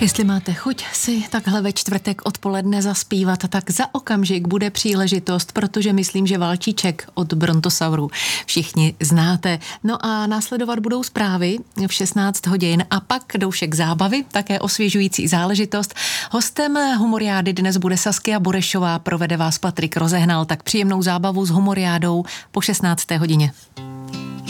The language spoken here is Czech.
Jestli máte chuť si takhle ve čtvrtek odpoledne zaspívat, tak za okamžik bude příležitost, protože myslím, že Valčíček od Brontosaurů všichni znáte. No a následovat budou zprávy v 16 hodin a pak doušek zábavy, také osvěžující záležitost. Hostem Humoriády dnes bude Saskia Burešová, provede vás Patrik Rozehnal, tak příjemnou zábavu s Humoriádou po 16. hodině.